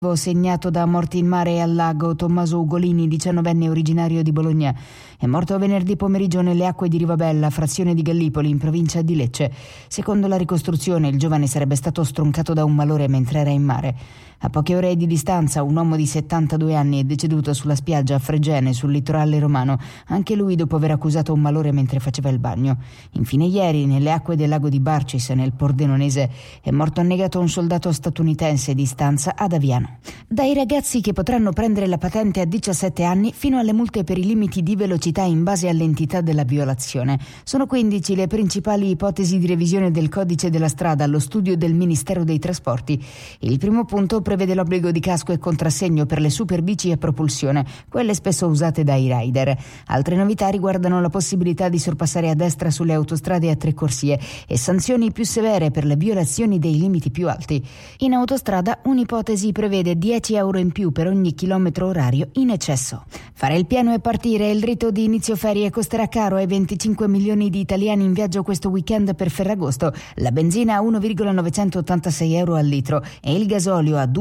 Segnato da morti in mare e al lago. Tommaso Ugolini, 19enne originario di Bologna, è morto venerdì pomeriggio nelle acque di Rivabella, frazione di Gallipoli, in provincia di Lecce. Secondo la ricostruzione, il giovane sarebbe stato stroncato da un malore mentre era in mare. A poche ore di distanza, un uomo di 72 anni è deceduto sulla spiaggia a Fregene, sul litorale romano, anche lui dopo aver accusato un malore mentre faceva il bagno. Infine ieri, nelle acque del lago di Barcis, nel Pordenonese, è morto annegato un soldato statunitense di stanza ad Aviano. Dai ragazzi che potranno prendere la patente a 17 anni fino alle multe per i limiti di velocità in base all'entità della violazione. Sono 15 le principali ipotesi di revisione del codice della strada allo studio del Ministero dei Trasporti. Il primo punto prevede l'obbligo di casco e contrassegno per le superbici a propulsione, quelle spesso usate dai rider. Altre novità riguardano la possibilità di sorpassare a destra sulle autostrade a 3 corsie e sanzioni più severe per le violazioni dei limiti più alti. In autostrada un'ipotesi prevede 10 euro in più per ogni chilometro orario in eccesso. Fare il pieno e partire. Il rito di inizio ferie costerà caro ai 25 milioni di italiani in viaggio questo weekend per Ferragosto. La benzina a 1,986 euro al litro e il gasolio a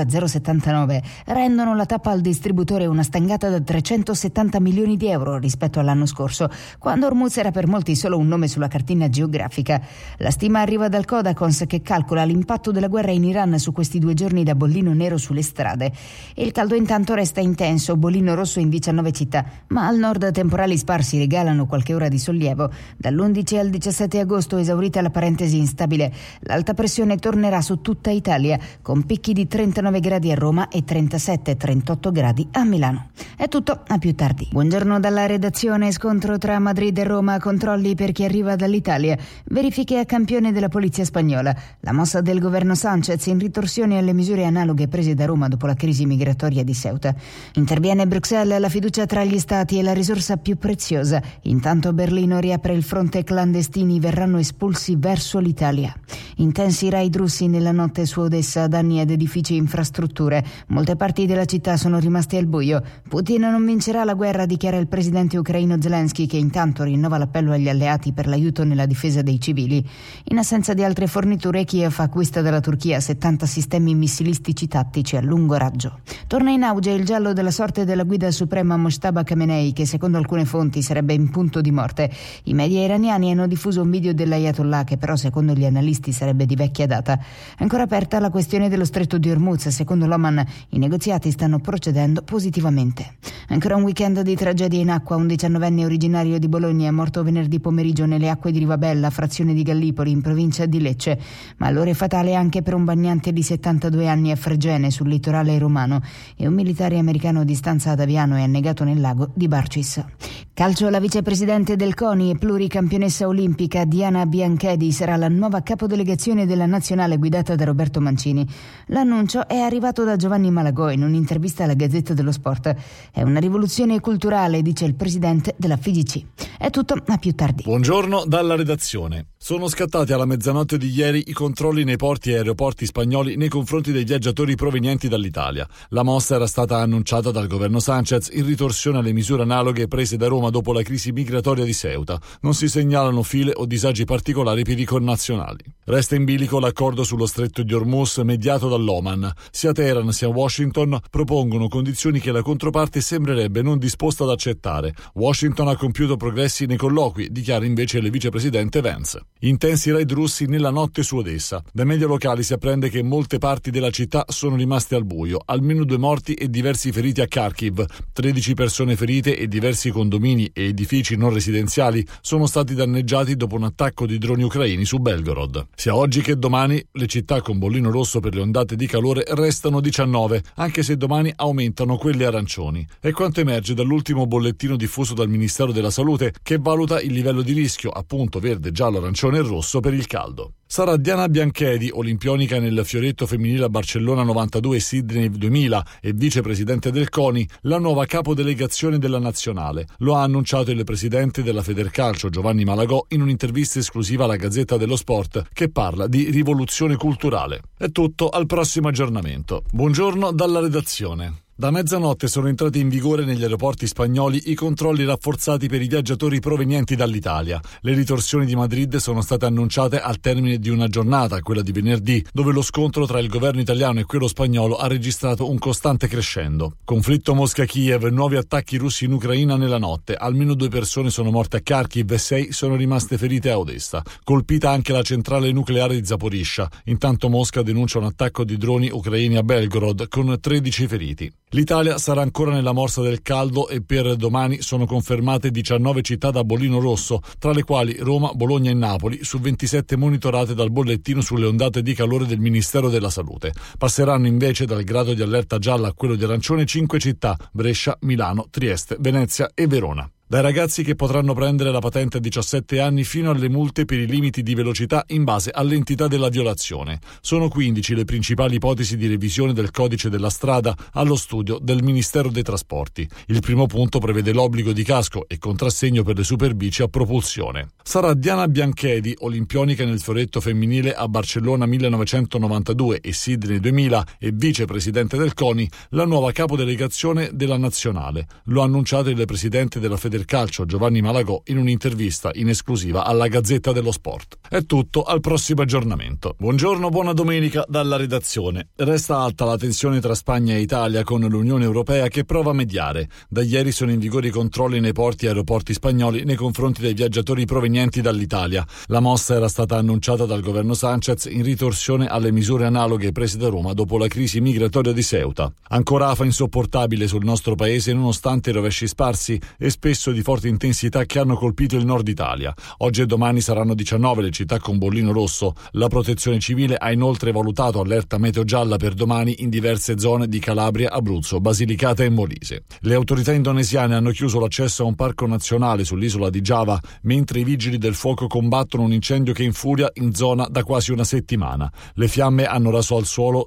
2,079 rendono la tappa al distributore una stangata da 370 milioni di euro rispetto all'anno scorso, quando Hormuz era per molti solo un nome sulla cartina geografica. La stima arriva dal Codacons, che calcola l'impatto della guerra in Iran su questi 2 giorni da bollino nero sulle strade. Il caldo intanto resta intenso, bollino rosso in 19 città, ma al nord temporali sparsi regalano qualche ora di sollievo. Dall'11 al 17 agosto, esaurita la parentesi instabile, l'alta pressione tornerà su tutta Italia, con picchi di 39 gradi a Roma e 37-38 gradi a Milano. È tutto, a più tardi. Buongiorno dalla redazione. Scontro tra Madrid e Roma, controlli per chi arriva dall'Italia, verifiche a campione della polizia spagnola, la mossa del governo Sanchez in ritorsione alle misure analoghe prese da Roma dopo la crisi migratoria di Ceuta. Interviene Bruxelles, la fiducia tra gli stati è la risorsa più preziosa. Intanto Berlino riapre il fronte, clandestini verranno espulsi verso l'Italia. Intensi raid russi nella notte su Odessa, danni ad edifici e infrastrutture. Molte parti della città sono rimaste al buio. Putin non vincerà la guerra, dichiara il presidente ucraino Zelensky, che intanto rinnova l'appello agli alleati per l'aiuto nella difesa dei civili. In assenza di altre forniture, Kiev acquista dalla Turchia 70 sistemi missilistici tattici a lungo raggio. Torna in auge il giallo della sorte della guida suprema Mojtaba Khamenei, che secondo alcune fonti sarebbe in punto di morte. I media iraniani hanno diffuso un video dell'Ayatollah che però secondo gli analisti sarebbe di vecchia data. Ancora aperta la questione dello stretto di Hormuz. Secondo l'Oman i negoziati stanno procedendo positivamente. Ancora un weekend di tragedie in acqua. Un 19enne originario di Bologna è morto venerdì pomeriggio nelle acque di Rivabella, frazione di Gallipoli, in provincia di Lecce. Malore fatale anche per un bagnante di 72 anni a Fregene, sul litorale romano, e un militare americano di stanza ad Aviano è annegato nel lago di Barcis. Calcio. La vicepresidente del CONI e pluricampionessa olimpica Diana Bianchedi sarà la nuova capodelegazione della nazionale guidata da Roberto Mancini. L'annuncio è arrivato da Giovanni Malagò in un'intervista alla Gazzetta dello Sport. È una rivoluzione culturale, dice il presidente della FIGC. È tutto, a più tardi. Buongiorno dalla redazione. Sono scattati alla mezzanotte di ieri i controlli nei porti e aeroporti spagnoli nei confronti dei viaggiatori provenienti dall'Italia. La mossa era stata annunciata dal governo Sanchez in ritorsione alle misure analoghe prese da Roma dopo la crisi migratoria di Ceuta. Non si segnalano file o disagi particolari per i connazionali. Resta in bilico l'accordo sullo stretto di Hormuz mediato dall'Oman. Sia Teheran sia Washington propongono condizioni che la controparte sembrerebbe non disposta ad accettare. Washington ha compiuto progressi nei colloqui, dichiara invece il vicepresidente Vance. Intensi raid russi nella notte su Odessa. Da media locali si apprende che molte parti della città sono rimaste al buio, almeno 2 morti e diversi feriti a Kharkiv. 13 persone ferite e diversi condomini e edifici non residenziali sono stati danneggiati dopo un attacco di droni ucraini su Belgorod. Sia oggi che domani le città con bollino rosso per le ondate di calore restano 19, anche se domani aumentano quelle arancioni. È quanto emerge dall'ultimo bollettino diffuso dal Ministero della Salute, che valuta il livello di rischio, appunto verde, giallo, arancione e rosso, per il caldo. Sarà Diana Bianchedi, olimpionica nel fioretto femminile a Barcellona 92 e Sydney 2000 e vicepresidente del CONI, la nuova capodelegazione della nazionale. Lo ha annunciato il presidente della Federcalcio Giovanni Malagò in un'intervista esclusiva alla Gazzetta dello Sport, che parla di rivoluzione culturale. È tutto, al prossimo aggiornamento. Buongiorno dalla redazione. Da mezzanotte sono entrati in vigore negli aeroporti spagnoli i controlli rafforzati per i viaggiatori provenienti dall'Italia. Le ritorsioni di Madrid sono state annunciate al termine di una giornata, quella di venerdì, dove lo scontro tra il governo italiano e quello spagnolo ha registrato un costante crescendo. Conflitto Mosca-Kiev, nuovi attacchi russi in Ucraina nella notte. Almeno 2 persone sono morte a Kharkiv e 6 sono rimaste ferite a Odessa. Colpita anche la centrale nucleare di Zaporizhzhia. Intanto Mosca denuncia un attacco di droni ucraini a Belgorod con 13 feriti. L'Italia sarà ancora nella morsa del caldo e per domani sono confermate 19 città da bollino rosso, tra le quali Roma, Bologna e Napoli, su 27 monitorate dal bollettino sulle ondate di calore del Ministero della Salute. Passeranno invece dal grado di allerta gialla a quello di arancione 5 città: Brescia, Milano, Trieste, Venezia e Verona. Dai ragazzi che potranno prendere la patente a 17 anni fino alle multe per i limiti di velocità in base all'entità della violazione. Sono 15 le principali ipotesi di revisione del codice della strada allo studio del Ministero dei Trasporti. Il primo punto prevede l'obbligo di casco e contrassegno per le superbici a propulsione. Sarà Diana Bianchedi, olimpionica nel fioretto femminile a Barcellona 1992 e Sydney 2000 e vicepresidente del CONI, la nuova capodelegazione della nazionale. Lo ha annunciato il presidente della Federazione Calcio Giovanni Malagò in un'intervista in esclusiva alla Gazzetta dello Sport. È tutto, al prossimo aggiornamento. Buongiorno, buona domenica dalla redazione. Resta alta la tensione tra Spagna e Italia con l'Unione Europea che prova a mediare. Da ieri sono in vigore i controlli nei porti e aeroporti spagnoli nei confronti dei viaggiatori provenienti dall'Italia. La mossa era stata annunciata dal governo Sánchez in ritorsione alle misure analoghe prese da Roma dopo la crisi migratoria di Ceuta. Ancora afa insopportabile sul nostro paese nonostante i rovesci sparsi e spesso di forte intensità che hanno colpito il nord Italia. Oggi e domani saranno 19 le città con bollino rosso. La Protezione Civile ha inoltre valutato allerta meteo gialla per domani in diverse zone di Calabria, Abruzzo, Basilicata e Molise. Le autorità indonesiane hanno chiuso l'accesso a un parco nazionale sull'isola di Giava, mentre i vigili del fuoco combattono un incendio che infuria in zona da quasi una settimana. Le fiamme hanno raso al suolo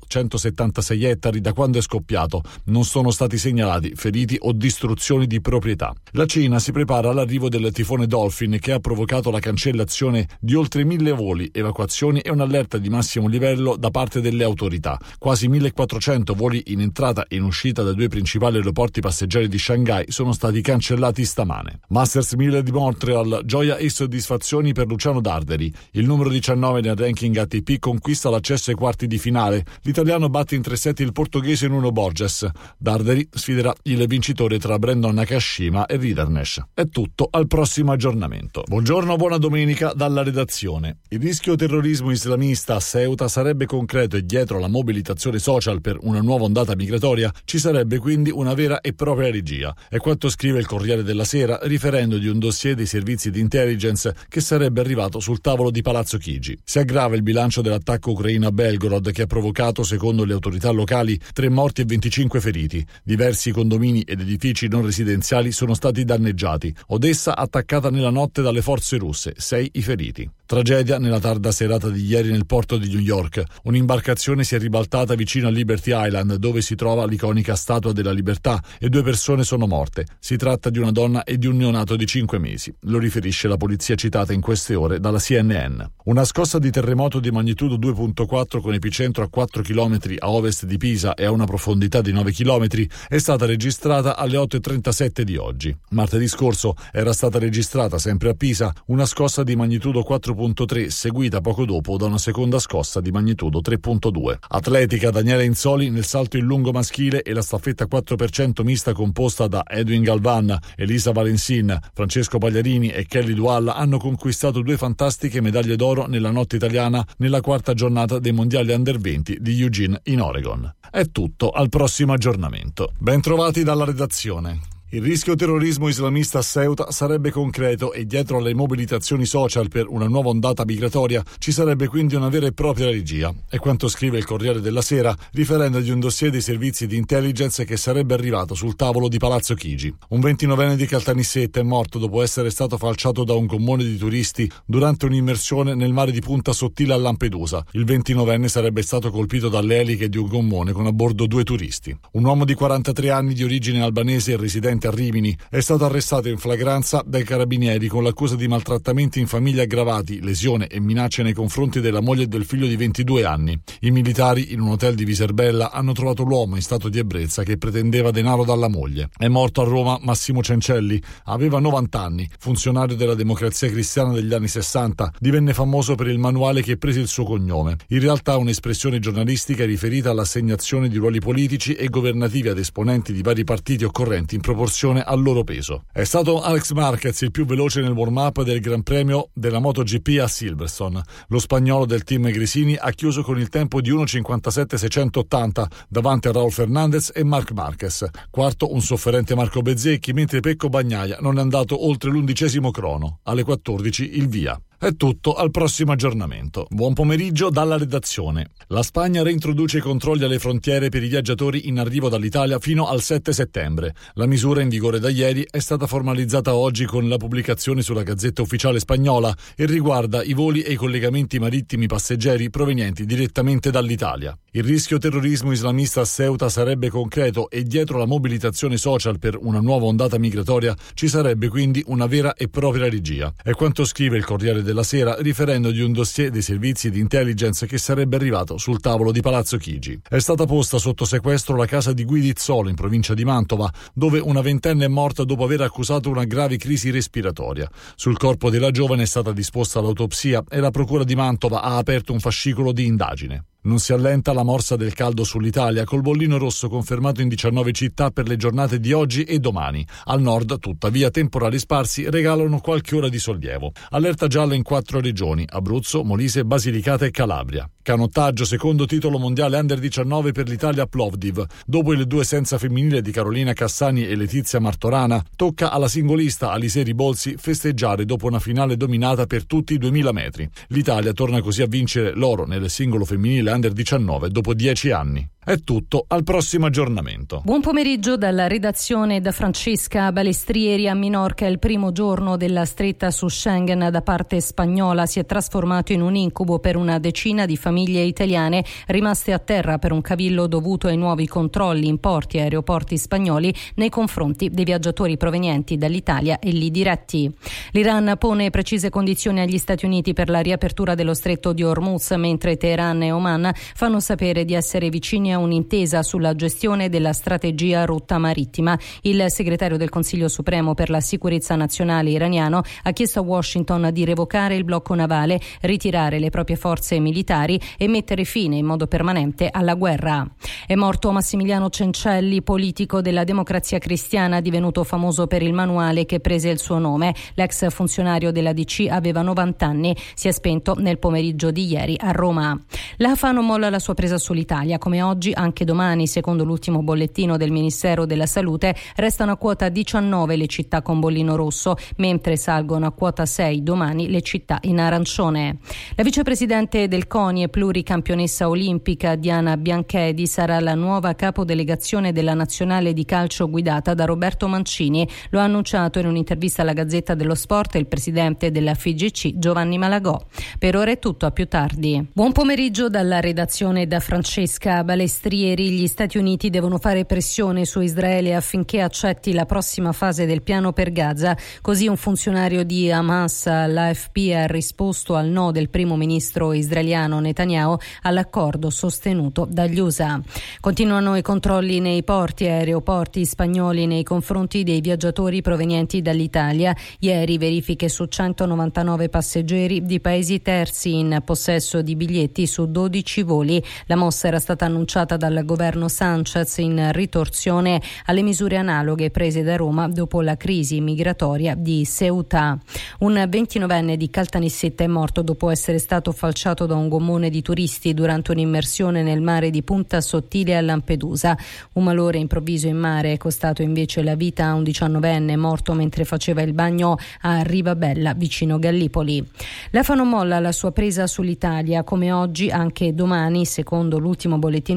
176 ettari da quando è scoppiato. Non sono stati segnalati feriti o distruzioni di proprietà. La Cina si prepara all'arrivo del tifone Dolphin che ha provocato la cancellazione di oltre 1000 voli, evacuazioni e un'allerta di massimo livello da parte delle autorità. Quasi 1400 voli in entrata e in uscita dai 2 principali aeroporti passeggeri di Shanghai sono stati cancellati stamane. Masters 1000 di Montreal, gioia e soddisfazioni per Luciano Darderi. Il numero 19 nel ranking ATP conquista l'accesso ai quarti di finale. L'italiano batte in 3 set il portoghese Nuno Borges. Darderi sfiderà il vincitore tra Brandon Nakashima e Riddernesh. È tutto, al prossimo aggiornamento. Buongiorno, buona domenica dalla redazione. Il rischio terrorismo islamista a Ceuta sarebbe concreto e dietro la mobilitazione social per una nuova ondata migratoria ci sarebbe quindi una vera e propria regia. È quanto scrive il Corriere della Sera riferendo di un dossier dei servizi di intelligence che sarebbe arrivato sul tavolo di Palazzo Chigi. Si aggrava il bilancio dell'attacco ucraino a Belgorod che ha provocato, secondo le autorità locali, 3 morti e 25 feriti. Diversi condomini ed edifici non residenziali sono stati danneggiati. Odessa attaccata nella notte dalle forze russe, 6 i feriti. Tragedia nella tarda serata di ieri nel porto di New York. Un'imbarcazione si è ribaltata vicino a Liberty Island, dove si trova l'iconica Statua della Libertà, e 2 persone sono morte. Si tratta di una donna e di un neonato di 5 mesi. Lo riferisce la polizia citata in queste ore dalla CNN. Una scossa di terremoto di magnitudo 2.4 con epicentro a 4 km a ovest di Pisa e a una profondità di 9 km è stata registrata alle 8:37 di oggi. Martedì scorso era stata registrata sempre a Pisa una scossa di magnitudo 4.3 seguita poco dopo da una seconda scossa di magnitudo 3.2. Atletica, Daniele Inzoli nel salto in lungo maschile e la staffetta 4% mista composta da Edwin Galvan, Elisa Valensin, Francesco Pagliarini e Kelly Dualla hanno conquistato 2 fantastiche medaglie d'oro nella notte italiana nella 4ª giornata dei mondiali Under 20 di Eugene in Oregon. È tutto, al prossimo aggiornamento. Ben trovati dalla redazione. Il rischio terrorismo islamista a Ceuta sarebbe concreto e dietro alle mobilitazioni social per una nuova ondata migratoria ci sarebbe quindi una vera e propria regia. È quanto scrive il Corriere della Sera, riferendo di un dossier dei servizi di intelligence che sarebbe arrivato sul tavolo di Palazzo Chigi. Un 29enne di Caltanissetta è morto dopo essere stato falciato da un gommone di turisti durante un'immersione nel mare di Punta Sottile a Lampedusa. Il 29enne sarebbe stato colpito dalle eliche di un gommone con a bordo 2 turisti. Un uomo di 43 anni di origine albanese e residente residente a Rimini. È stato arrestato in flagranza dai carabinieri con l'accusa di maltrattamenti in famiglia aggravati, lesione e minacce nei confronti della moglie e del figlio di 22 anni. I militari, in un hotel di Viserbella, hanno trovato l'uomo in stato di ebbrezza che pretendeva denaro dalla moglie. È morto a Roma Massimo Cencelli, aveva 90 anni, funzionario della Democrazia Cristiana degli anni 60, divenne famoso per il manuale che prese il suo cognome. In realtà un'espressione giornalistica riferita all'assegnazione di ruoli politici e governativi ad esponenti di vari partiti occorrenti in proporzione al loro peso. È stato Alex Marquez il più veloce nel warm-up del Gran Premio della MotoGP a Silverstone. Lo spagnolo del team Gresini ha chiuso con il tempo di 1.57.680 davanti a Raul Fernandez e Marc Marquez. Quarto un sofferente Marco Bezzecchi, mentre Pecco Bagnaia non è andato oltre l'11° crono. Alle 14 il via. È tutto, al prossimo aggiornamento. Buon pomeriggio dalla redazione. La Spagna reintroduce i controlli alle frontiere per i viaggiatori in arrivo dall'Italia fino al 7 settembre. La misura, in vigore da ieri, è stata formalizzata oggi con la pubblicazione sulla Gazzetta Ufficiale spagnola e riguarda i voli e i collegamenti marittimi passeggeri provenienti direttamente dall'Italia. Il rischio terrorismo islamista a Ceuta sarebbe concreto e dietro la mobilitazione social per una nuova ondata migratoria ci sarebbe quindi una vera e propria regia. È quanto scrive il Corriere della Sera riferendo di un dossier dei servizi di intelligence che sarebbe arrivato sul tavolo di Palazzo Chigi. È stata posta sotto sequestro la casa di Guidizzolo in provincia di Mantova, dove una ventenne è morta dopo aver accusato una grave crisi respiratoria. Sul corpo della giovane è stata disposta l'autopsia e la procura di Mantova ha aperto un fascicolo di indagine. Non si allenta la morsa del caldo sull'Italia, col bollino rosso confermato in 19 città per le giornate di oggi e domani. Al nord, tuttavia, temporali sparsi regalano qualche ora di sollievo. Allerta gialla in 4 regioni: Abruzzo, Molise, Basilicata e Calabria. Canottaggio, secondo titolo mondiale Under 19 per l'Italia a Plovdiv. Dopo il 2 senza femminile di Carolina Cassani e Letizia Martorana, tocca alla singolista Alisei Ribolzi festeggiare dopo una finale dominata per tutti i 2000 metri. L'Italia torna così a vincere l'oro nel singolo femminile Under 19 dopo 10 anni. È tutto, al prossimo aggiornamento. Buon pomeriggio dalla redazione da Francesca Balestrieri. A Minorca il primo giorno della stretta su Schengen da parte spagnola si è trasformato in un incubo per una decina di famiglie italiane rimaste a terra per un cavillo dovuto ai nuovi controlli in porti e aeroporti spagnoli nei confronti dei viaggiatori provenienti dall'Italia e lì diretti. L'Iran pone precise condizioni agli Stati Uniti per la riapertura dello stretto di Hormuz, mentre Teheran e Oman fanno sapere di essere vicini a un'intesa sulla gestione della strategia rotta marittima. Il segretario del Consiglio Supremo per la sicurezza nazionale iraniano ha chiesto a Washington di revocare il blocco navale, ritirare le proprie forze militari e mettere fine in modo permanente alla guerra. È morto Massimiliano Cencelli, politico della Democrazia Cristiana, divenuto famoso per il manuale che prese il suo nome. L'ex funzionario della DC aveva 90 anni, si è spento nel pomeriggio di ieri a Roma. L'AFA non molla la sua presa sull'Italia. Come oggi, anche domani, secondo l'ultimo bollettino del Ministero della Salute, restano a quota 19 le città con bollino rosso, mentre salgono a quota 6 domani le città in arancione. La vicepresidente del CONI e pluricampionessa olimpica Diana Bianchedi sarà la nuova capodelegazione della nazionale di calcio guidata da Roberto Mancini. Lo ha annunciato in un'intervista alla Gazzetta dello Sport il presidente della FIGC Giovanni Malagò. Per ora è tutto, a più tardi. Buon pomeriggio dalla redazione da Francesca Balestrieri. Gli Stati Uniti devono fare pressione su Israele affinché accetti la prossima fase del piano per Gaza. Così un funzionario di Hamas all'AFP ha risposto al no del primo ministro israeliano Netanyahu all'accordo sostenuto dagli USA. Continuano i controlli nei porti e aeroporti spagnoli nei confronti dei viaggiatori provenienti dall'Italia. Ieri verifiche su 199 passeggeri di paesi terzi in possesso di biglietti su 12 voli. La mossa era stata annunciata dal governo Sanchez in ritorsione alle misure analoghe prese da Roma dopo la crisi migratoria di Ceuta. Un 29enne di Caltanissetta è morto dopo essere stato falciato da un gommone di turisti durante un'immersione nel mare di Punta Sottile a Lampedusa. Un malore improvviso in mare è costato invece la vita a un 19enne morto mentre faceva il bagno a Rivabella, vicino Gallipoli. L'AFA non molla la sua presa sull'Italia. Come oggi, anche domani, secondo l'ultimo bollettino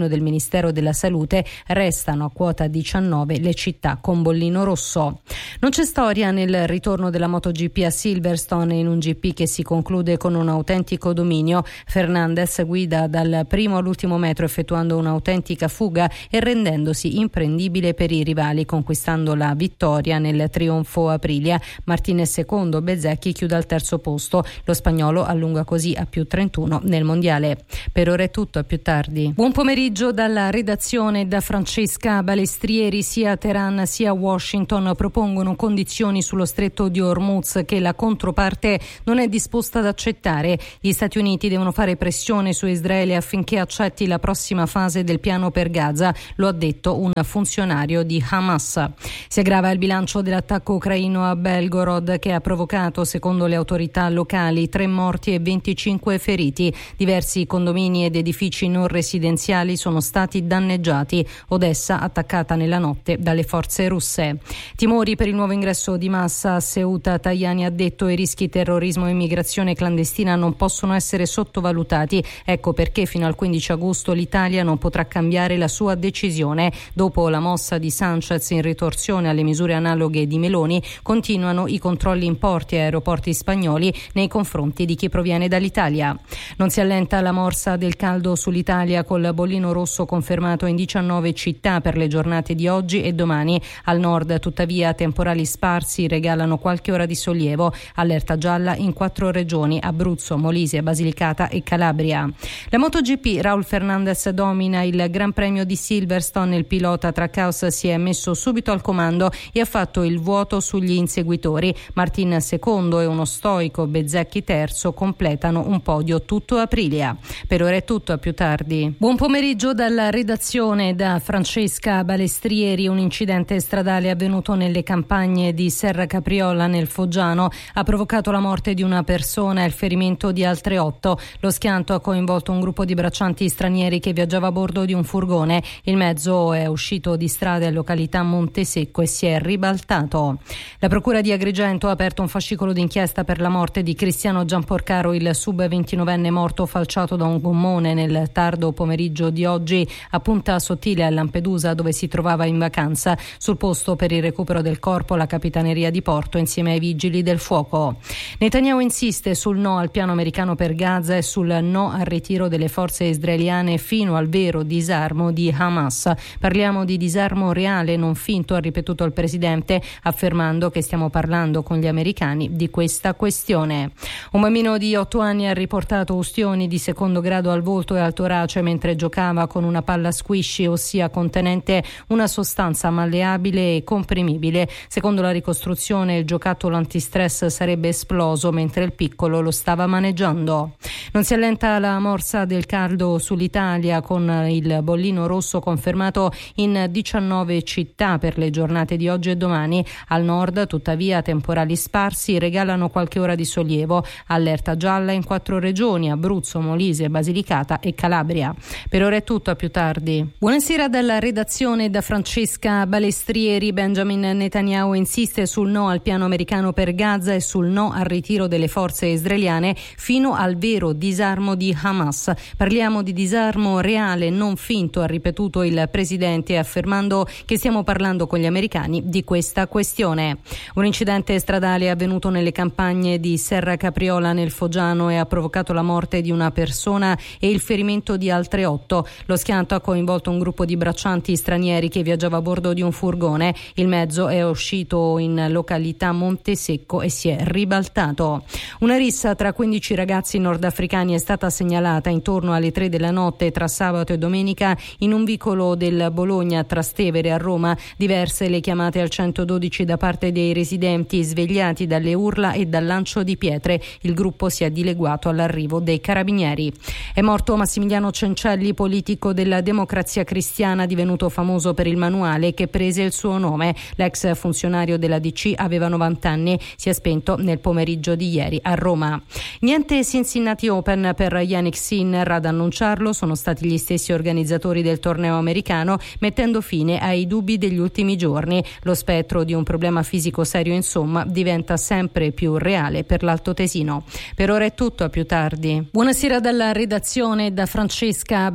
del Ministero della Salute, restano a quota 19 le città con bollino rosso. Non c'è storia nel ritorno della MotoGP a Silverstone, in un GP che si conclude con un autentico dominio. Fernandez guida dal primo all'ultimo metro effettuando un'autentica fuga e rendendosi imprendibile per i rivali, conquistando la vittoria nel trionfo Aprilia. Martinez secondo, Bezzecchi chiude al terzo posto. Lo spagnolo allunga così a più 31 nel mondiale. Per ora è tutto, a più tardi. Buon pomeriggio dalla redazione da Francesca Balestrieri. Sia Teheran sia Washington propongono condizioni sullo stretto di Hormuz che la controparte non è disposta ad accettare. Gli Stati Uniti devono fare pressione su Israele affinché accetti la prossima fase del piano per Gaza, lo ha detto un funzionario di Hamas. Si aggrava il bilancio dell'attacco ucraino a Belgorod, che ha provocato, secondo le autorità locali, 3 morti e 25 feriti. Diversi condomini ed edifici non residenziali sono stati danneggiati. Odessa attaccata nella notte dalle forze russe. Timori per il nuovo ingresso di massa a Ceuta. Tajani ha detto: i rischi terrorismo e immigrazione clandestina non possono essere sottovalutati. Ecco perché fino al 15 agosto l'Italia non potrà cambiare la sua decisione. Dopo la mossa di Sanchez in ritorsione alle misure analoghe di Meloni, continuano i controlli in porti e aeroporti spagnoli nei confronti di chi proviene dall'Italia. Non si allenta la morsa del caldo sull'Italia, col bollino rosso confermato in 19 città per le giornate di oggi e domani. Al nord, tuttavia, temporali sparsi regalano qualche ora di sollievo. Allerta gialla in 4 regioni: Abruzzo, Molise, Basilicata e Calabria. La MotoGP, Raul Fernandez domina il Gran Premio di Silverstone. Il pilota Trackhouse si è messo subito al comando e ha fatto il vuoto sugli inseguitori. Martin secondo e uno stoico Bezzecchi terzo completano un podio tutto Aprilia. Per ora è tutto, a più tardi. Buon pomeriggio dalla redazione da Francesca Balestrieri. Un incidente stradale avvenuto nelle campagne di Serra Capriola nel Foggiano ha provocato la morte di una persona e il ferimento di altre 8. Lo schianto ha coinvolto un gruppo di braccianti stranieri che viaggiava a bordo di un furgone. Il mezzo è uscito di strada in località Montesecco e si è ribaltato. La procura di Agrigento ha aperto un fascicolo d'inchiesta per la morte di Cristiano Giamporcaro, il sub 29enne morto falciato da un gommone nel tardo pomeriggio di oggi a Punta Sottile a Lampedusa, dove si trovava in vacanza. Sul posto per il recupero del corpo la Capitaneria di Porto insieme ai vigili del fuoco. Netanyahu insiste sul no al piano americano per Gaza e sul no al ritiro delle forze israeliane fino al vero disarmo di Hamas. Parliamo di disarmo reale, non finto, ha ripetuto il presidente, affermando che stiamo parlando con gli americani di questa questione. Un bambino di 8 anni ha riportato ustioni di secondo grado al volto e al torace mentre giocava con una palla squishy, ossia contenente una sostanza malleabile e comprimibile. Secondo la ricostruzione, il giocattolo antistress sarebbe esploso mentre il piccolo lo stava maneggiando. Non si allenta la morsa del caldo sull'Italia, con il bollino rosso confermato in 19 città per le giornate di oggi e domani. Al nord, tuttavia, temporali sparsi regalano qualche ora di sollievo. Allerta gialla in 4 regioni: Abruzzo, Molise, Basilicata e Calabria. Per ora è tutto, a più tardi. Buonasera dalla redazione da Francesca Balestrieri. Benjamin Netanyahu insiste sul no al piano americano per Gaza e sul no al ritiro delle forze israeliane fino al vero disarmo di Hamas. Parliamo di disarmo reale, non finto, ha ripetuto il presidente, affermando che stiamo parlando con gli americani di questa questione. Un incidente stradale è avvenuto nelle campagne di Serra Capriola nel Foggiano e ha provocato la morte di una persona e il ferimento di altre 8. Lo schianto ha coinvolto un gruppo di braccianti stranieri che viaggiava a bordo di un furgone. Il mezzo è uscito in località Montesecco e si è ribaltato. Una rissa tra 15 ragazzi nordafricani è stata segnalata intorno alle 3 della notte tra sabato e domenica in un vicolo del Bologna, Trastevere a Roma. Diverse le chiamate al 112 da parte dei residenti, svegliati dalle urla e dal lancio di pietre. Il gruppo si è dileguato all'arrivo dei carabinieri. È morto Massimiliano Cencelli, politico della Democrazia Cristiana, divenuto famoso per il manuale che prese il suo nome. L'ex funzionario della DC aveva 90 anni, si è spento nel pomeriggio di ieri a Roma. Niente Cincinnati Open per Jannik Sinner, ad annunciarlo sono stati gli stessi organizzatori del torneo americano, mettendo fine ai dubbi degli ultimi giorni. Lo spettro di un problema fisico serio, insomma, diventa sempre più reale per l'altoatesino. Per ora è tutto, a più tardi. Buonasera dalla redazione da Francesca Balestrini.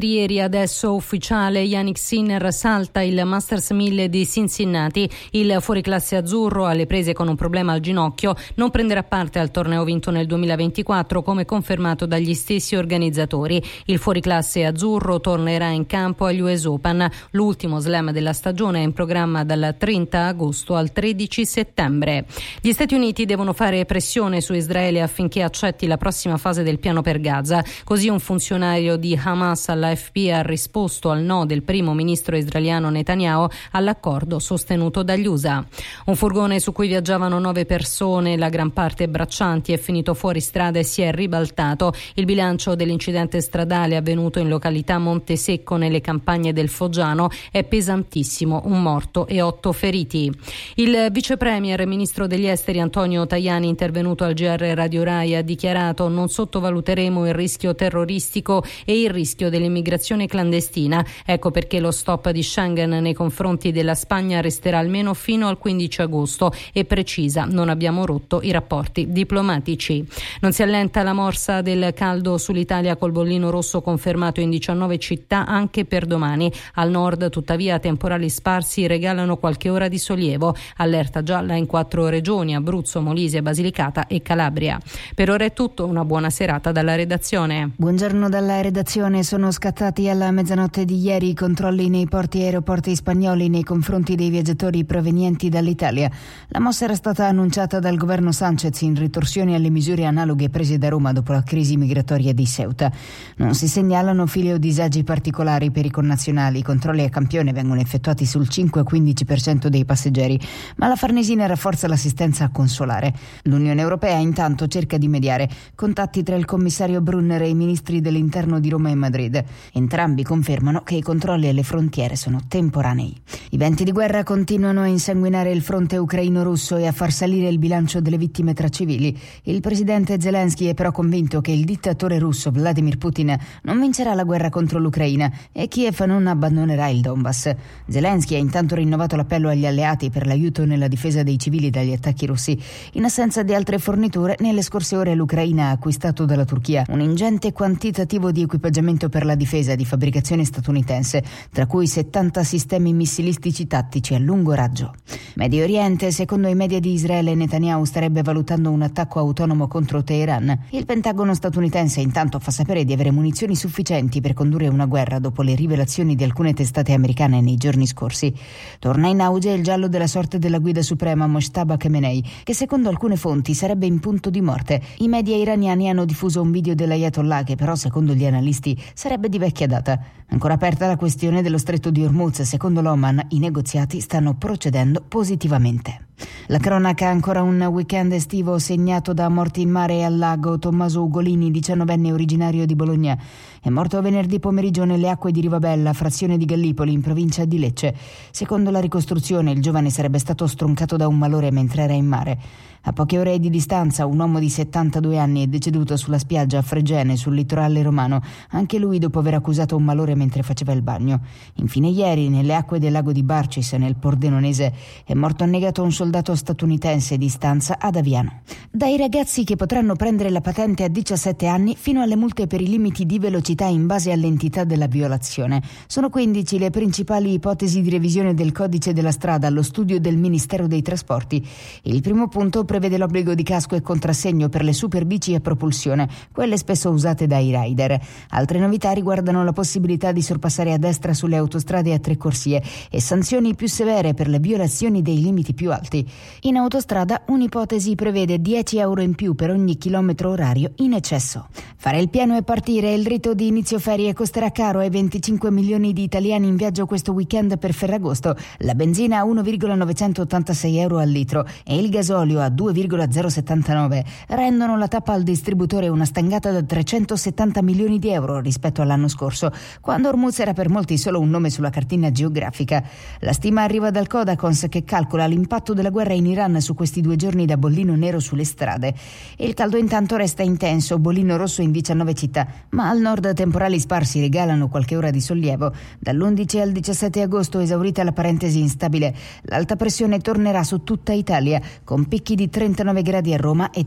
Balestrieri, adesso ufficiale, Yannick Sinner salta il Masters 1000 di Cincinnati. Il fuoriclasse azzurro, alle prese con un problema al ginocchio, non prenderà parte al torneo vinto nel 2024, come confermato dagli stessi organizzatori. Il fuoriclasse azzurro tornerà in campo agli US Open. L'ultimo slam della stagione è in programma dal 30 agosto al 13 settembre. Gli Stati Uniti devono fare pressione su Israele affinché accetti la prossima fase del piano per Gaza. Così un funzionario di Hamas all'AFP ha risposto al no del primo ministro israeliano Netanyahu all'accordo sostenuto dagli USA. Un furgone su cui viaggiavano 9 persone, la gran parte braccianti, è finito fuori strada e si è ribaltato. Il bilancio dell'incidente stradale avvenuto in località Montesecco nelle campagne del Foggiano è pesantissimo, un morto e 8 feriti. Il vice premier e ministro degli esteri Antonio Tajani, intervenuto al GR Radio Rai, ha dichiarato: non sottovaluteremo il rischio terroristico e il rischio dell'immigrazione clandestina. Ecco perché lo stop di Schengen nei confronti della Spagna resterà almeno fino al 15 agosto e precisa: non abbiamo rotto i rapporti diplomatici. Non si allenta la morsa del caldo sull'Italia, col bollino rosso confermato in 19 città anche per domani. Al nord, tuttavia, temporali sparsi regalano qualche ora di sollievo. Allerta gialla in 4 regioni: Abruzzo, Molise, Basilicata e Calabria. Per ora è tutto, una buona serata dalla redazione. Buongiorno dalla redazione. Sono scattati alla mezzanotte di ieri i controlli nei porti e aeroporti spagnoli nei confronti dei viaggiatori provenienti dall'Italia. La mossa era stata annunciata dal governo Sanchez in ritorsione alle misure analoghe prese da Roma dopo la crisi migratoria di Ceuta. Non si segnalano fili o disagi particolari per i connazionali. I controlli a campione vengono effettuati sul 5-15% dei passeggeri, ma la Farnesina rafforza l'assistenza consolare. L'Unione Europea intanto cerca di mediare. Contatti tra il commissario Brunner e i ministri dell'interno di Roma e Madrid. Entrambi confermano che i controlli alle frontiere sono temporanei. I venti di guerra continuano a insanguinare il fronte ucraino-russo e a far salire il bilancio delle vittime tra civili. Il presidente Zelensky è però convinto che il dittatore russo Vladimir Putin non vincerà la guerra contro l'Ucraina e Kiev non abbandonerà il Donbass. Zelensky ha intanto rinnovato l'appello agli alleati per l'aiuto nella difesa dei civili dagli attacchi russi. In assenza di altre forniture, nelle scorse ore l'Ucraina ha acquistato dalla Turchia un ingente quantitativo di equipaggiamento per la difesa di fabbricazione statunitense, tra cui 70 sistemi missilistici tattici a lungo raggio. Medio Oriente: secondo i media di Israele, Netanyahu starebbe valutando un attacco autonomo contro Teheran. Il Pentagono statunitense intanto fa sapere di avere munizioni sufficienti per condurre una guerra dopo le rivelazioni di alcune testate americane nei giorni scorsi. Torna in auge il giallo della sorte della guida suprema Mojtaba Khamenei, che secondo alcune fonti sarebbe in punto di morte. I media iraniani hanno diffuso un video dell'Ayatollah che però, secondo gli analisti, sarebbe di vecchia data. Ancora aperta la questione dello stretto di Hormuz. Secondo l'Oman i negoziati stanno procedendo positivamente. La cronaca: ancora un weekend estivo segnato da morti in mare e al lago. Tommaso Ugolini, 19enne originario di Bologna, è morto venerdì pomeriggio nelle acque di Rivabella, frazione di Gallipoli, in provincia di Lecce. Secondo la ricostruzione, il giovane sarebbe stato stroncato da un malore mentre era in mare. A poche ore di distanza, un uomo di 72 anni è deceduto sulla spiaggia a Fregene, sul litorale romano, anche lui dopo aver accusato un malore mentre faceva il bagno. Infine ieri, nelle acque del lago di Barcis, nel Pordenonese, è morto annegato un soldato statunitense di stanza ad Aviano. Dai ragazzi che potranno prendere la patente a 17 anni fino alle multe per i limiti di velocità in base all'entità della violazione. Sono 15 le principali ipotesi di revisione del codice della strada allo studio del Ministero dei Trasporti. Il primo punto prevede l'obbligo di casco e contrassegno per le superbici a propulsione, quelle spesso usate dai rider. Altre novità riguardano la possibilità di sorpassare a destra sulle autostrade a 3 corsie e sanzioni più severe per le violazioni dei limiti più alti. In autostrada un'ipotesi prevede 10 euro in più per ogni chilometro orario in eccesso. Fare il pieno e partire: il rito di inizio ferie costerà caro ai 25 milioni di italiani in viaggio questo weekend per Ferragosto. La benzina a 1,986 euro al litro e il gasolio a 2,079 rendono la tappa al distributore una stangata da 370 milioni di euro rispetto all'anno scorso, quando Hormuz era per molti solo un nome sulla cartina geografica. La stima arriva dal Codacons, che calcola l'impatto della guerra in Iran su questi 2 giorni da bollino nero sulle strade. E il caldo intanto resta intenso, bollino rosso in 19 città, ma al nord temporali sparsi regalano qualche ora di sollievo. Dall'11 al 17 agosto, esaurita la parentesi instabile, l'alta pressione tornerà su tutta Italia, con picchi di 39 gradi a Roma e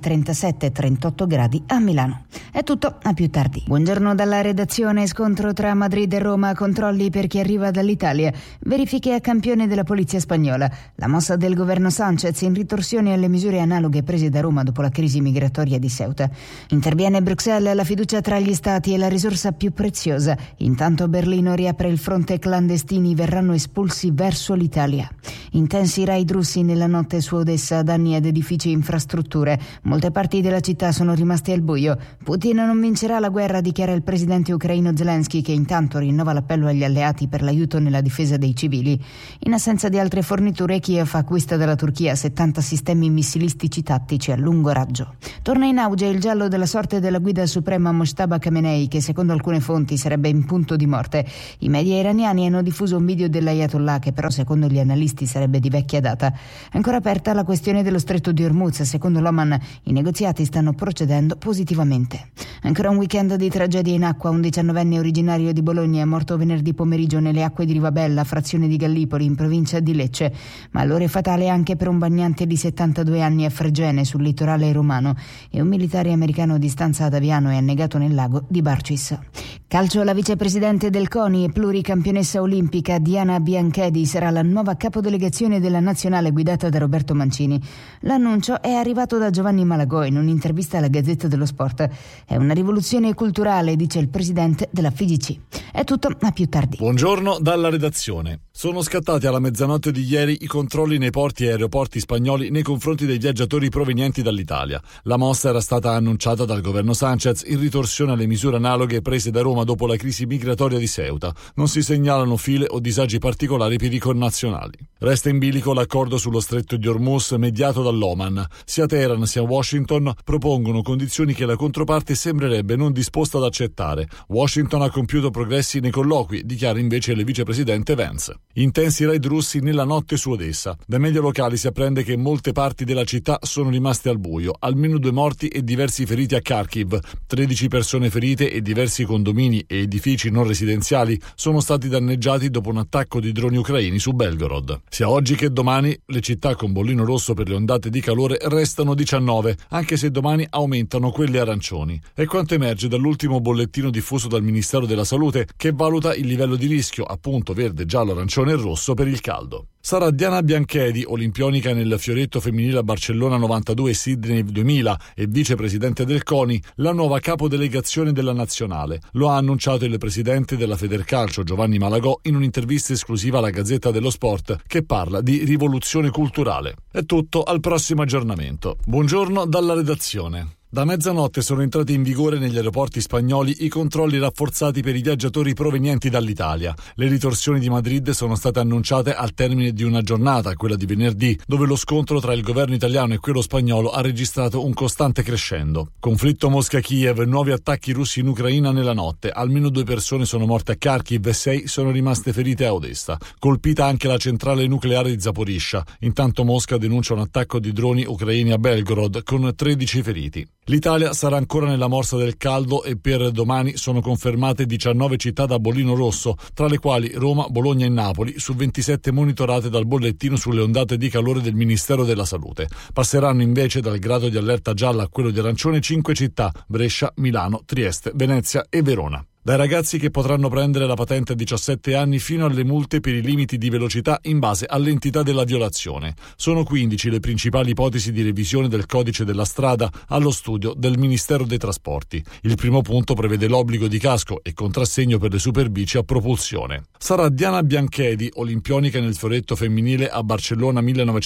37-38 gradi a Milano. È tutto, a più tardi. Buongiorno dalla redazione. Scontro tra Madrid e Roma, controlli per chi arriva dall'Italia, verifiche a campione della polizia spagnola, la mossa del governo Sanchez in ritorsione alle misure analoghe prese da Roma dopo la crisi migratoria di Ceuta. Interviene Bruxelles, la fiducia tra gli stati è la risorsa più preziosa. Intanto Berlino riapre il fronte, clandestini verranno espulsi verso l'Italia. Intensi raid russi nella notte su Odessa, danni ad edifici e infrastrutture. Molte parti della città sono rimaste al buio. Putin non vincerà la guerra, dichiara il presidente ucraino Zelensky, che intanto rinnova l'appello agli alleati per l'aiuto nella difesa dei civili. In assenza di altre forniture, Kiev acquista dalla Turchia 70 sistemi missilistici tattici a lungo raggio. Torna in auge il giallo della sorte della guida suprema Mojtaba Khamenei, che secondo alcune fonti sarebbe in punto di morte. I media iraniani hanno diffuso un video dell'Ayatollah che però secondo gli analisti sarebbe di vecchia data. È ancora aperta la questione dello stretto di Hormuz. Secondo l'Oman i negoziati stanno procedendo positivamente. Ancora un weekend di tragedia in acqua. Un 19enne originario di Bologna è morto venerdì pomeriggio nelle acque di Rivabella, frazione di Gallipoli, in provincia di Lecce. Malore fatale anche per un bagnante di 72 anni a Fregene, sul litorale romano, e un militare americano di stanza ad Aviano è annegato nel lago di Barcis. Calcio, la vicepresidente del CONI e pluricampionessa olimpica Diana Bianchedi sarà la nuova capodelegazione della nazionale guidata da Roberto Mancini. L'annuncio è arrivato da Giovanni Malagò in un'intervista alla Gazzetta dello Sport. È una rivoluzione culturale, dice il presidente della FIGC. È tutto, a più tardi. Buongiorno dalla redazione. Sono scattati alla mezzanotte di ieri i controlli nei porti e aeroporti spagnoli nei confronti dei viaggiatori provenienti dall'Italia. La mossa era stata annunciata dal governo Sanchez in ritorsione alle misure analoghe prese da Roma dopo la crisi migratoria di Ceuta. Non si segnalano file o disagi particolari per i connazionali. Resta in bilico l'accordo sullo stretto di Hormuz mediato dall'Oman. Sia Teheran sia Washington propongono condizioni che la controparte sembrerebbe non disposta ad accettare. Washington ha compiuto progressi nei colloqui, dichiara invece il vicepresidente Vance. Intensi raid russi nella notte su Odessa. Da media locali si apprende che molte parti della città sono rimaste al buio, almeno 2 morti e diversi feriti a Kharkiv. 13 persone ferite e diversi condomini e edifici non residenziali sono stati danneggiati dopo un attacco di droni ucraini su Belgorod. Sia oggi che domani le città con bollino rosso per le ondate di calore restano 19, anche se domani aumentano quelle arancioni. È quanto emerge dall'ultimo bollettino diffuso dal Ministero della Salute, che valuta il livello di rischio, appunto verde, giallo, arancione e rosso, per il caldo. Sarà Diana Bianchedi, olimpionica nel fioretto femminile a Barcellona 92 e Sydney 2000 e vicepresidente del CONI, la nuova capodelegazione della nazionale. Lo ha annunciato il presidente della Federcalcio Giovanni Malagò in un'intervista esclusiva alla Gazzetta dello Sport, che parla di rivoluzione culturale. È tutto, al prossimo aggiornamento. Buongiorno dalla redazione. Da mezzanotte sono entrati in vigore negli aeroporti spagnoli i controlli rafforzati per i viaggiatori provenienti dall'Italia. Le ritorsioni di Madrid sono state annunciate al termine di una giornata, quella di venerdì, dove lo scontro tra il governo italiano e quello spagnolo ha registrato un costante crescendo. Conflitto Mosca-Kiev, nuovi attacchi russi in Ucraina nella notte. Almeno 2 persone sono morte a Kharkiv e 6 sono rimaste ferite a Odessa. Colpita anche la centrale nucleare di Zaporizhzhia. Intanto Mosca denuncia un attacco di droni ucraini a Belgorod con 13 feriti. L'Italia sarà ancora nella morsa del caldo e per domani sono confermate 19 città da bollino rosso, tra le quali Roma, Bologna e Napoli, su 27 monitorate dal bollettino sulle ondate di calore del Ministero della Salute. Passeranno invece dal grado di allerta gialla a quello di arancione 5 città: Brescia, Milano, Trieste, Venezia e Verona. Dai ragazzi che potranno prendere la patente a 17 anni fino alle multe per i limiti di velocità in base all'entità della violazione. Sono 15 le principali ipotesi di revisione del codice della strada allo studio del Ministero dei Trasporti. Il primo punto prevede l'obbligo di casco e contrassegno per le superbici a propulsione. Sarà Diana Bianchedi, olimpionica nel fioretto femminile a Barcellona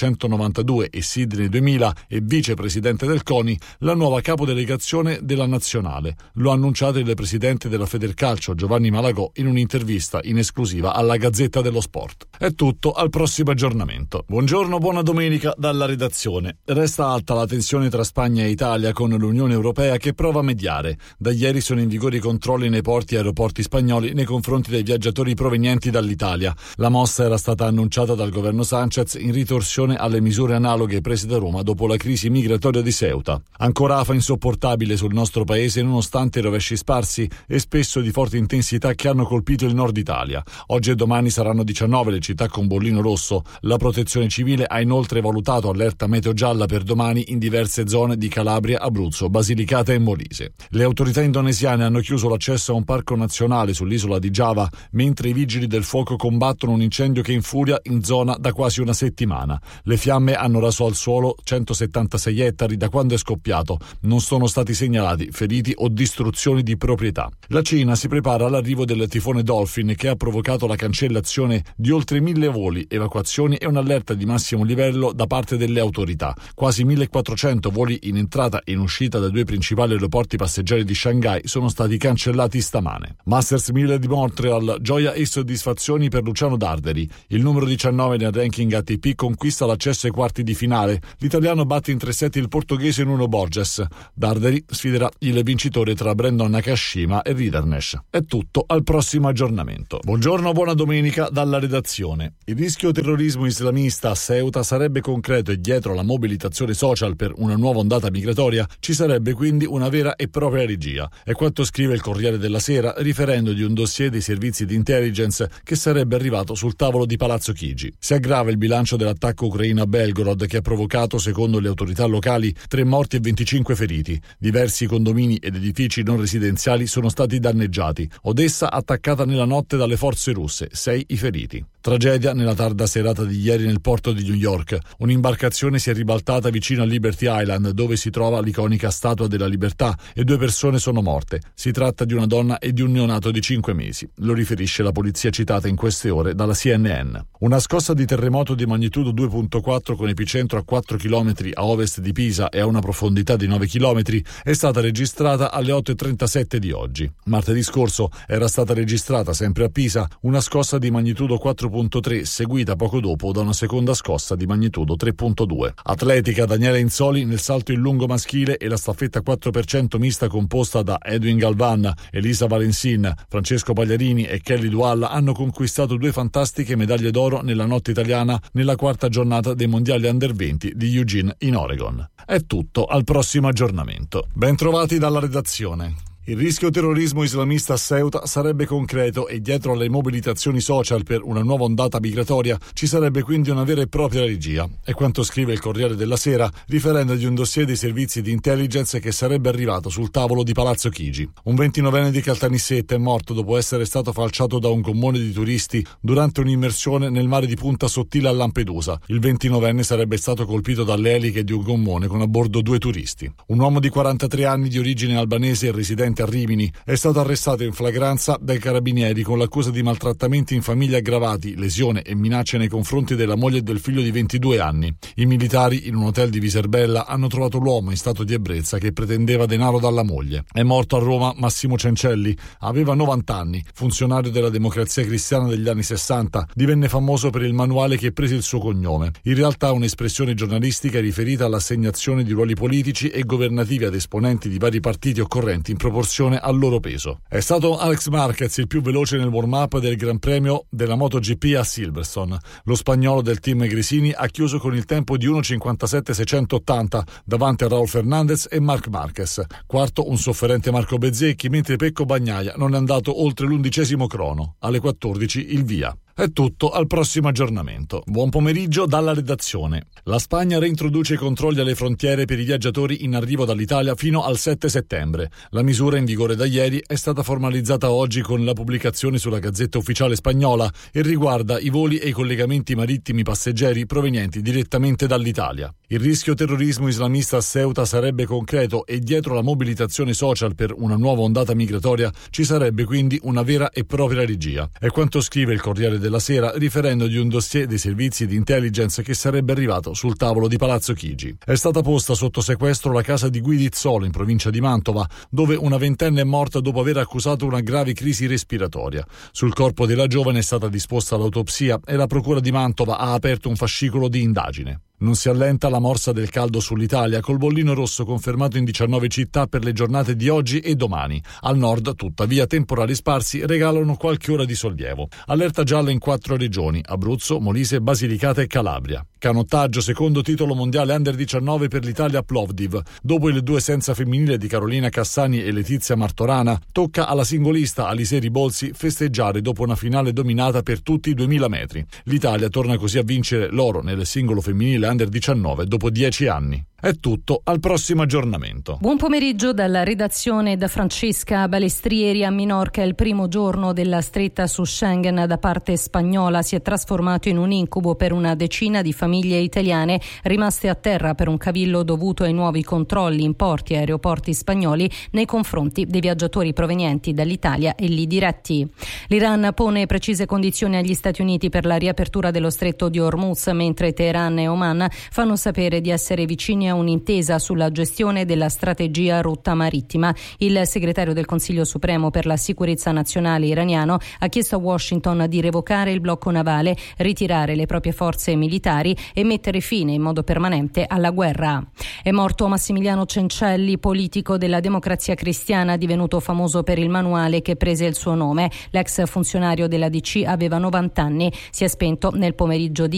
1992 e Sydney 2000 e vicepresidente del CONI, la nuova capodelegazione della nazionale. Lo ha annunciato il presidente della Federazione Calcio Giovanni Malagò in un'intervista in esclusiva alla Gazzetta dello Sport. È tutto, al prossimo aggiornamento. Buongiorno, buona domenica dalla redazione. Resta alta la tensione tra Spagna e Italia con l'Unione Europea che prova a mediare. Da ieri sono in vigore i controlli nei porti e aeroporti spagnoli nei confronti dei viaggiatori provenienti dall'Italia. La mossa era stata annunciata dal governo Sánchez in ritorsione alle misure analoghe prese da Roma dopo la crisi migratoria di Ceuta. Ancora afa insopportabile sul nostro paese nonostante i rovesci sparsi e spesso di forte intensità che hanno colpito il nord Italia. Oggi e domani saranno 19 le città con bollino rosso. La Protezione Civile ha inoltre valutato allerta meteo gialla per domani in diverse zone di Calabria, Abruzzo, Basilicata e Molise. Le autorità indonesiane hanno chiuso l'accesso a un parco nazionale sull'isola di Giava, mentre i vigili del fuoco combattono un incendio che infuria in zona da quasi una settimana. Le fiamme hanno raso al suolo 176 ettari da quando è scoppiato. Non sono stati segnalati feriti o distruzioni di proprietà. La Cina si prepara all'arrivo del tifone Dolphin che ha provocato la cancellazione di oltre 1000 voli, evacuazioni e un'allerta di massimo livello da parte delle autorità. Quasi 1400 voli in entrata e in uscita dai due principali aeroporti passeggeri di Shanghai sono stati cancellati stamane. Masters 1000 di Montreal, gioia e soddisfazioni per Luciano Darderi. Il numero 19 nel ranking ATP conquista l'accesso ai quarti di finale. L'italiano batte in 3 set il portoghese Nuno Borges. Darderi sfiderà il vincitore tra Brandon Nakashima e Riddernesh. È tutto, al prossimo aggiornamento. Buongiorno, buona domenica dalla redazione. Il rischio terrorismo islamista a Ceuta sarebbe concreto e dietro la mobilitazione social per una nuova ondata migratoria ci sarebbe quindi una vera e propria regia. È quanto scrive il Corriere della Sera riferendo di un dossier dei servizi di intelligence che sarebbe arrivato sul tavolo di Palazzo Chigi. Si aggrava il bilancio dell'attacco ucraino a Belgorod che ha provocato, secondo le autorità locali, 3 morti e 25 feriti. Diversi condomini ed edifici non residenziali sono stati danneggiati. Odessa attaccata nella notte dalle forze russe, 6 i feriti. Tragedia nella tarda serata di ieri nel porto di New York. Un'imbarcazione si è ribaltata vicino a Liberty Island dove si trova l'iconica Statua della Libertà e 2 persone sono morte. Si tratta di una donna e di un neonato di 5 mesi. Lo riferisce la polizia citata in queste ore dalla CNN. Una scossa di terremoto di magnitudo 2.4 con epicentro a 4 km a ovest di Pisa e a una profondità di 9 km è stata registrata alle 8:37 di oggi. Martedì scorso era stata registrata sempre a Pisa una scossa di magnitudo 4.3 seguita poco dopo da una seconda scossa di magnitudo 3.2. Atletica, Daniela Inzoli nel salto in lungo maschile e la staffetta 4% mista composta da Edwin Galvan, Elisa Valensin, Francesco Pagliarini e Kelly Dualla hanno conquistato 2 fantastiche medaglie d'oro nella notte italiana nella 4ª giornata dei mondiali Under 20 di Eugene in Oregon. È tutto, al prossimo aggiornamento. Ben trovati dalla redazione. Il rischio terrorismo islamista a Ceuta sarebbe concreto e dietro alle mobilitazioni social per una nuova ondata migratoria ci sarebbe quindi una vera e propria regia. È quanto scrive il Corriere della Sera riferendo di un dossier dei servizi di intelligence che sarebbe arrivato sul tavolo di Palazzo Chigi. Un 29enne di Caltanissetta è morto dopo essere stato falciato da un gommone di turisti durante un'immersione nel mare di Punta Sottile a Lampedusa. Il 29enne sarebbe stato colpito dalle eliche di un gommone con a bordo 2 turisti. Un uomo di 43 anni di origine albanese e residente a Rimini è stato arrestato in flagranza dai carabinieri con l'accusa di maltrattamenti in famiglia aggravati, lesione e minacce nei confronti della moglie e del figlio di 22 anni. I militari in un hotel di Viserbella hanno trovato l'uomo in stato di ebbrezza che pretendeva denaro dalla moglie. È morto a Roma Massimo Cencelli, aveva 90 anni, funzionario della Democrazia Cristiana degli anni 60, divenne famoso per il manuale che prese il suo cognome. In realtà un'espressione giornalistica riferita all'assegnazione di ruoli politici e governativi ad esponenti di vari partiti occorrenti in proporzione al loro peso. È stato Alex Marquez il più veloce nel warm-up del Gran Premio della MotoGP a Silverstone. Lo spagnolo del team Gresini ha chiuso con il tempo di 1:57.680 davanti a Raul Fernandez e Marc Marquez. Quarto un sofferente Marco Bezzecchi, mentre Pecco Bagnaia non è andato oltre l'11° crono. Alle 14 il via. È tutto, al prossimo aggiornamento. Buon pomeriggio dalla redazione. La Spagna reintroduce i controlli alle frontiere per i viaggiatori in arrivo dall'Italia fino al 7 settembre. La misura in vigore da ieri è stata formalizzata oggi con la pubblicazione sulla Gazzetta Ufficiale spagnola e riguarda i voli e i collegamenti marittimi passeggeri provenienti direttamente dall'Italia. Il rischio terrorismo islamista a Ceuta sarebbe concreto e dietro la mobilitazione social per una nuova ondata migratoria ci sarebbe quindi una vera e propria regia. È quanto scrive il Corriere della della Sera, riferendo di un dossier dei servizi di intelligence che sarebbe arrivato sul tavolo di Palazzo Chigi. È stata posta sotto sequestro la casa di Guidizzolo in provincia di Mantova, dove una ventenne è morta dopo aver accusato una grave crisi respiratoria. Sul corpo della giovane è stata disposta l'autopsia e la procura di Mantova ha aperto un fascicolo di indagine. Non si allenta la morsa del caldo sull'Italia, col bollino rosso confermato in 19 città per le giornate di oggi e domani. Al nord, tuttavia, temporali sparsi regalano qualche ora di sollievo. Allerta gialla in 4 regioni: Abruzzo, Molise, Basilicata e Calabria. Canottaggio, secondo titolo mondiale Under 19 per l'Italia a Plovdiv. Dopo il 2 senza femminile di Carolina Cassani e Letizia Martorana, tocca alla singolista Alisei Ribolsi festeggiare dopo una finale dominata per tutti i 2000 metri. L'Italia torna così a vincere l'oro nel singolo femminile Under 19 dopo 10 anni. È tutto, al prossimo aggiornamento. Buon pomeriggio dalla redazione da Francesca Balestrieri. A Minorca il primo giorno della stretta su Schengen da parte spagnola si è trasformato in un incubo per una decina di famiglie italiane rimaste a terra per un cavillo dovuto ai nuovi controlli in porti e aeroporti spagnoli nei confronti dei viaggiatori provenienti dall'Italia e lì diretti. L'Iran pone precise condizioni agli Stati Uniti per la riapertura dello stretto di Hormuz, mentre Teheran e Oman fanno sapere di essere vicini a un'intesa sulla gestione della strategia rotta marittima. Il segretario del Consiglio Supremo per la sicurezza nazionale iraniano ha chiesto a Washington di revocare il blocco navale, ritirare le proprie forze militari e mettere fine in modo permanente alla guerra. È morto Massimiliano Cencelli, politico della Democrazia Cristiana, divenuto famoso per il manuale che prese il suo nome. L'ex funzionario della DC aveva 90 anni. Si è spento nel pomeriggio di